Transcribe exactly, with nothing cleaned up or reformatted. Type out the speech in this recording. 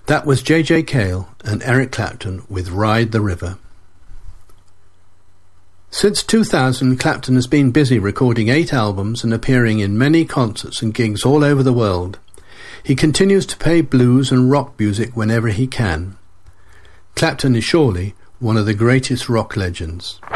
That was J J Cale and Eric Clapton with Ride the River. Since two thousand, Clapton has been busy recording eight albums and appearing in many concerts and gigs all over the world. He continues to play blues and rock music whenever he can. Clapton is surely one of the greatest rock legends.